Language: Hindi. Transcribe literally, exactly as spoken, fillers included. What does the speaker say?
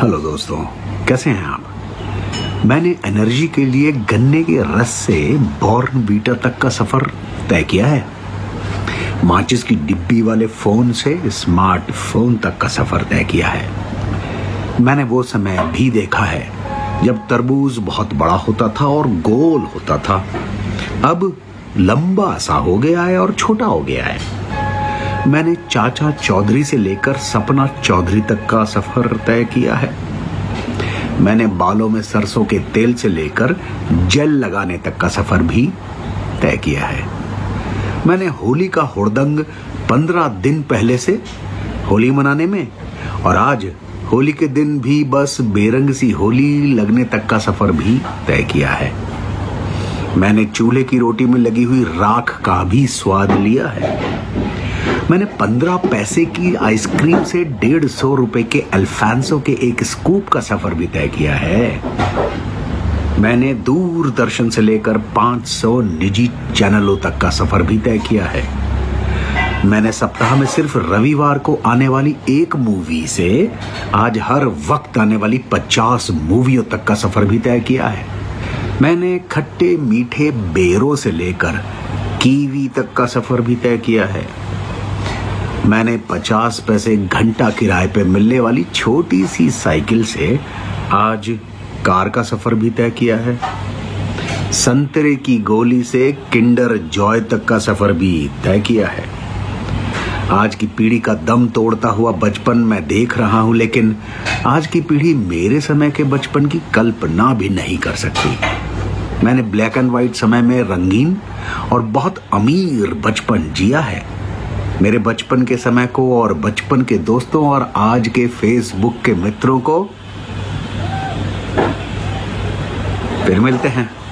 हेलो दोस्तों, कैसे हैं आप। मैंने एनर्जी के लिए गन्ने के रस से बॉर्नवीटा तक का सफर तय किया है। माचिस की डिब्बी वाले फोन से स्मार्टफोन तक का सफर तय किया है। मैंने वो समय भी देखा है जब तरबूज बहुत बड़ा होता था और गोल होता था, अब लंबा सा हो गया है और छोटा हो गया है। मैंने चाचा चौधरी से लेकर सपना चौधरी तक का सफर तय किया है। मैंने बालों में सरसों के तेल से लेकर जेल लगाने तक का सफर भी तय किया है। मैंने होली का हुड़दंग पंद्रह दिन पहले से होली मनाने में और आज होली के दिन भी बस बेरंग सी होली लगने तक का सफर भी तय किया है। मैंने चूल्हे की रोटी में लगी हुई राख का भी स्वाद लिया है। मैंने पंद्रह पैसे की आइसक्रीम से डेढ़ सौ रुपए के अल्फांसो के एक स्कूप का सफर भी तय किया है। मैंने दूरदर्शन से लेकर पांच सौ निजी चैनलों तक का सफर भी तय किया है। मैंने सप्ताह में सिर्फ रविवार को आने वाली एक मूवी से आज हर वक्त आने वाली पचास मूवियों तक का सफर भी तय किया है। मैंने खट्टे मीठे बेरों से लेकर कीवी तक का सफर भी तय किया है। मैंने पचास पैसे घंटा किराए पे मिलने वाली छोटी सी साइकिल से आज कार का सफर भी तय किया है। संतरे की गोली से किंडर जॉय तक का सफर भी तय किया है। आज की पीढ़ी का दम तोड़ता हुआ बचपन मैं देख रहा हूं, लेकिन आज की पीढ़ी मेरे समय के बचपन की कल्पना भी नहीं कर सकती। मैंने ब्लैक एंड व्हाइट समय में रंगीन और बहुत अमीर बचपन जिया है। मेरे बचपन के समय को और बचपन के दोस्तों और आज के फेसबुक के मित्रों को फिर मिलते हैं।